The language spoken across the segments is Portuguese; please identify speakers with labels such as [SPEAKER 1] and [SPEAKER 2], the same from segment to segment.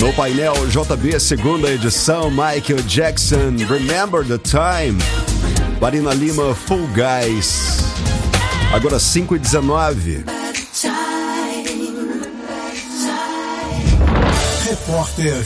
[SPEAKER 1] No painel JB, segunda edição, Michael Jackson, Remember the Time. Marina Lima, Full Guys. Agora 5h19.
[SPEAKER 2] Repórter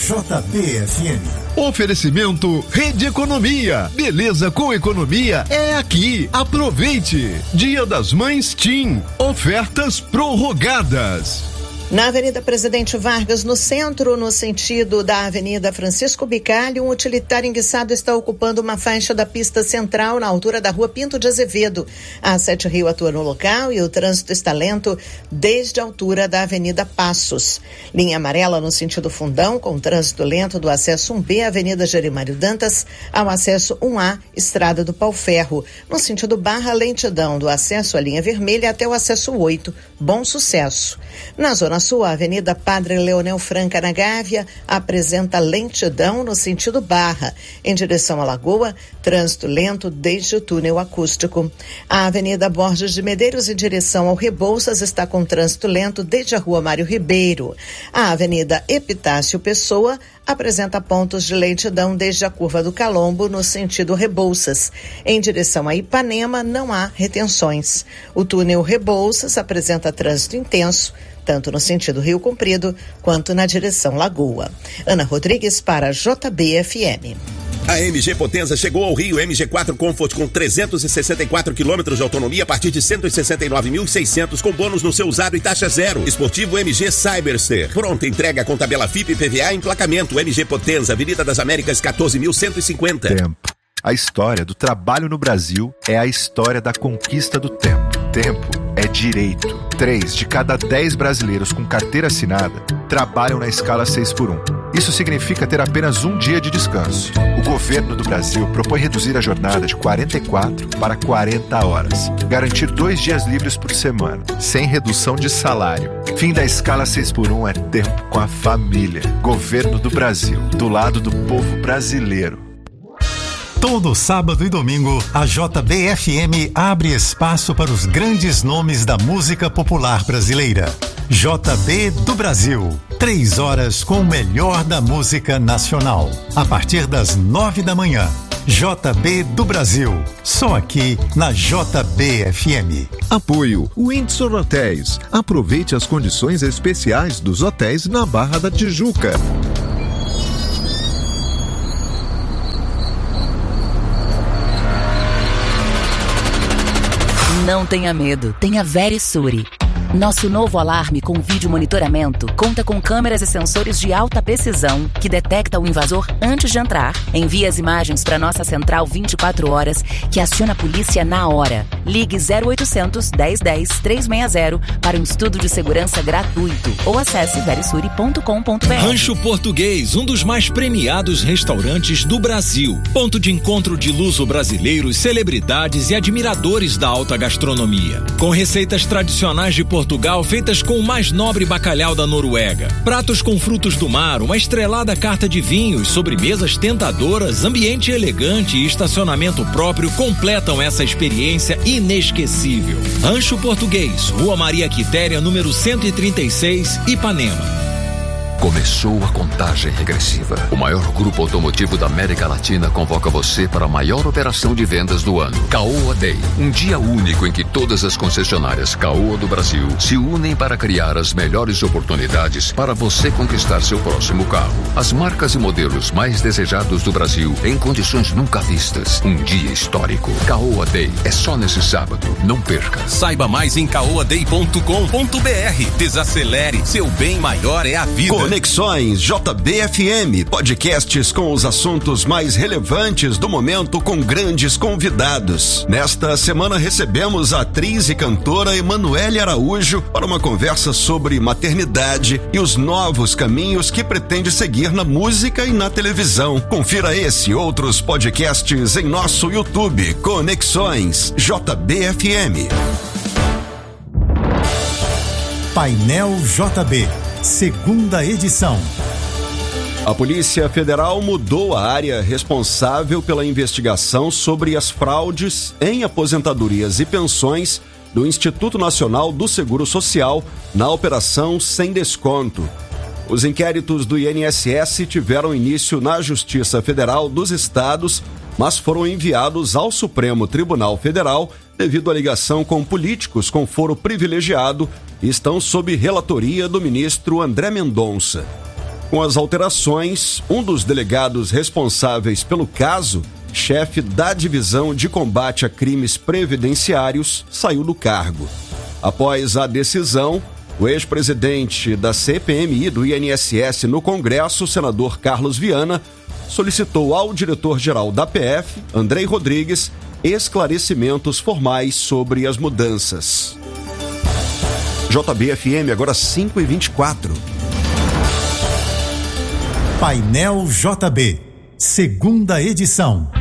[SPEAKER 2] JB-FM.
[SPEAKER 3] Oferecimento Rede Economia. Beleza com economia é aqui. Aproveite. Dia das Mães TIM. Ofertas prorrogadas.
[SPEAKER 4] Na Avenida Presidente Vargas, no centro, no sentido da Avenida Francisco Bicalho, um utilitário enguiçado está ocupando uma faixa da pista central na altura da Rua Pinto de Azevedo. A Sete Rio atua no local e o trânsito está lento desde a altura da Avenida Passos. Linha amarela no sentido Fundão, com trânsito lento do acesso 1B, Avenida Jerimário Dantas, ao acesso 1A, Estrada do Pau Ferro. No sentido Barra, lentidão do acesso à linha vermelha até o acesso 8. Bom Sucesso. Na Zona Sul, a Avenida Padre Leonel Franca na Gávea apresenta lentidão no sentido Barra. Em direção à Lagoa, trânsito lento desde o túnel acústico. A Avenida Borges de Medeiros, em direção ao Rebouças, está com trânsito lento desde a Rua Mário Ribeiro. A Avenida Epitácio Pessoa apresenta pontos de lentidão desde a Curva do Calombo, no sentido Rebouças. Em direção a Ipanema, não há retenções. O túnel Rebouças apresenta trânsito intenso, tanto no sentido Rio Comprido, quanto na direção Lagoa. Ana Rodrigues para JB-FM.
[SPEAKER 5] A MG Potenza chegou ao Rio. MG4 Comfort com 364 quilômetros de autonomia a partir de 169.600 com bônus no seu usado e taxa zero. Esportivo MG Cyberster. Pronta entrega com tabela FIP, PVA e emplacamento. MG Potenza, Avenida das Américas, 14.150.
[SPEAKER 6] Tempo. A história do trabalho no Brasil é a história da conquista do tempo. Tempo é direito. 3 de cada 10 brasileiros com carteira assinada trabalham na escala 6x1. Isso significa ter apenas um dia de descanso. O governo do Brasil propõe reduzir a jornada de 44 para 40 horas. Garantir 2 dias livres por semana, sem redução de salário. Fim da escala 6x1 é tempo com a família. Governo do Brasil, do lado do povo brasileiro.
[SPEAKER 2] Todo sábado e domingo, a JB-FM abre espaço para os grandes nomes da música popular brasileira. JB do Brasil. 3 horas com o melhor da música nacional. A partir das 9 da manhã. JB do Brasil. Só aqui na JB-FM.
[SPEAKER 3] Apoio Windsor Hotéis. Aproveite as condições especiais dos hotéis na Barra da Tijuca.
[SPEAKER 7] Não tenha medo, tenha Verisure. Nosso novo alarme com vídeo monitoramento conta com câmeras e sensores de alta precisão que detecta o invasor antes de entrar, envia as imagens para nossa central 24 horas que aciona a polícia na hora. Ligue 0800 1010 360 para um estudo de segurança gratuito ou acesse verisure.com.br.
[SPEAKER 8] Rancho Português, um dos mais premiados restaurantes do Brasil. Ponto de encontro de luso-brasileiros, celebridades e admiradores da alta gastronomia. Com receitas tradicionais de Portugal feitas com o mais nobre bacalhau da Noruega. Pratos com frutos do mar, uma estrelada carta de vinhos, sobremesas tentadoras, ambiente elegante e estacionamento próprio completam essa experiência inesquecível. Rancho Português, Rua Maria Quitéria, número 136, Ipanema.
[SPEAKER 9] Começou a contagem regressiva. O maior grupo automotivo da América Latina convoca você para a maior operação de vendas do ano. Caoa Day. Um dia único em que todas as concessionárias Caoa do Brasil se unem para criar as melhores oportunidades para você conquistar seu próximo carro. As marcas e modelos mais desejados do Brasil em condições nunca vistas. Um dia histórico. Caoa Day. É só nesse sábado. Não perca.
[SPEAKER 8] Saiba mais em caoaday.com.br. Desacelere. Seu bem maior é a vida.
[SPEAKER 1] Conexões JB-FM, podcasts com os assuntos mais relevantes do momento com grandes convidados. Nesta semana recebemos a atriz e cantora Emanuele Araújo para uma conversa sobre maternidade e os novos caminhos que pretende seguir na música e na televisão. Confira esse e outros podcasts em nosso YouTube, Conexões JB-FM.
[SPEAKER 2] Painel JB. Segunda edição.
[SPEAKER 1] A Polícia Federal mudou a área responsável pela investigação sobre as fraudes em aposentadorias e pensões do Instituto Nacional do Seguro Social na Operação Sem Desconto. Os inquéritos do INSS tiveram início na Justiça Federal dos Estados, mas foram enviados ao Supremo Tribunal Federal devido à ligação com políticos com foro privilegiado e estão sob relatoria do ministro André Mendonça. Com as alterações, um dos delegados responsáveis pelo caso, chefe da Divisão de Combate a Crimes Previdenciários, saiu do cargo. Após a decisão, o ex-presidente da CPMI do INSS no Congresso, senador Carlos Viana, solicitou ao diretor-geral da PF, Andrei Rodrigues, esclarecimentos formais sobre as mudanças. JB-FM, agora 5h24.
[SPEAKER 2] Painel JB, segunda edição.